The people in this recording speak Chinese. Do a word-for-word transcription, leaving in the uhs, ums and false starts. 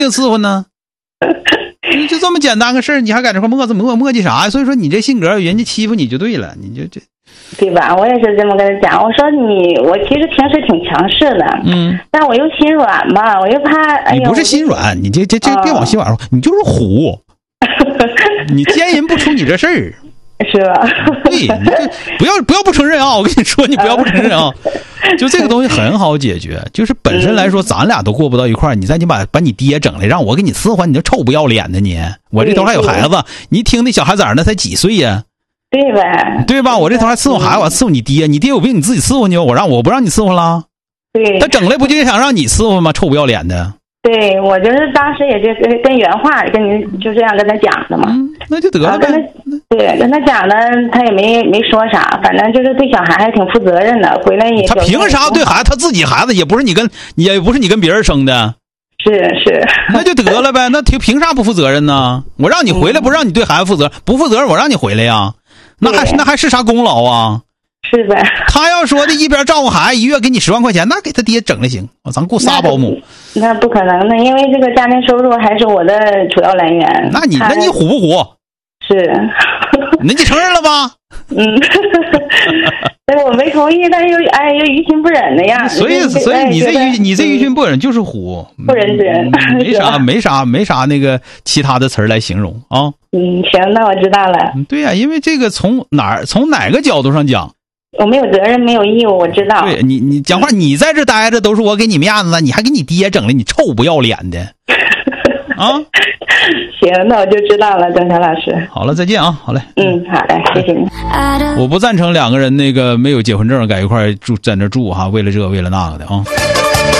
就伺候呢？就这么简单个事儿，你还在这块磨磨磨叽啥呀？所以说你这性格，人家欺负你就对了，你就这。 对吧？我也是这么跟他讲。我说你，我其实平时挺强势的， 嗯， 但我又心软嘛，我又怕。哎、 你不是心软，你这这这别往心软说，你就是虎。你奸淫不出你这事儿， 是吧？ 对，你这不要不要不承认啊！我跟你说，你不要不承认啊！就这个东西很好解决，就是本身来说，咱俩都过不到一块儿，你再你把把你爹整来，让我给你伺候，你就臭不要脸的你！我这头还有孩子，你一听那小孩崽儿那才几岁呀？ 对呗， 对吧？我这头还伺候孩子，我伺候你爹，你爹有病你自己伺候去，我让我不让你伺候了？ 对， 他整来不就是想让你伺候吗？臭不要脸的！ 对，我就是当时也就跟跟原话跟您就这样跟他讲的嘛， 嗯、那就得了呗。 对，跟他讲的，他也没没说啥，反正就是对小孩还挺负责任的。回来也他凭啥对孩子？他自己孩子也不是你跟也不是你跟别人生的。 是是， 那就得了呗。那凭凭啥不负责任呢？我让你回来，不让你对孩子负责，不负责任，我让你回来呀。那还那还是啥功劳啊？ 是呗。 他要说的一边照顾孩子，一月给你十万块钱，那给他爹整了行，咱雇仨保姆。 那不可能的，因为这个家庭收入还是我的主要来源。 那你那你虎不虎？ 是。 那你承认了吧？ 嗯。但我没同意，但又哎又于心不忍的呀。 所以所以你这于你这于心不忍就是虎， 不忍之人， 没啥没啥没啥那个其他的词儿来形容啊。 嗯，行，那我知道了。 对呀、啊，因为这个从哪儿从哪个角度上讲， 我没有责任，没有义务，我知道。 对你你讲话，你在这待着都是我给你面子，你还给你爹整了，你臭不要脸的啊！ 行，那我就知道了，郑强老师。 好了，再见啊！好嘞。 嗯，好嘞，谢谢你。 我不赞成两个人那个没有结婚证在一块住在那住哈，为了这个为了那个的啊。